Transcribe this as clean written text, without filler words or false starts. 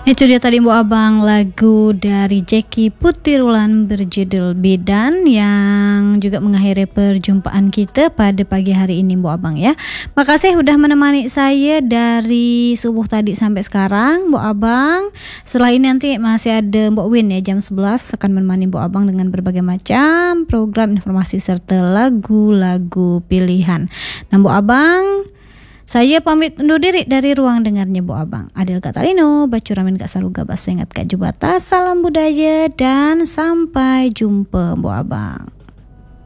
Itu dia tadi Mbok Abang, lagu dari Jackie Putirulan berjudul Bidan, yang juga mengakhiri perjumpaan kita pada pagi hari ini Mbok Abang ya. Makasih sudah menemani saya dari subuh tadi sampai sekarang Mbok Abang. Setelah ini nanti masih ada Mbok Win ya, jam 11 akan menemani Mbok Abang dengan berbagai macam program informasi serta lagu-lagu pilihan. Nah Mbok Abang, saya pamit undur diri dari ruang dengarnya Bu Abang. Adil Katalino, Bacuramin Kak Saruga, Baso Ingat Kak Jubata, salam budaya dan sampai jumpa Bu Abang.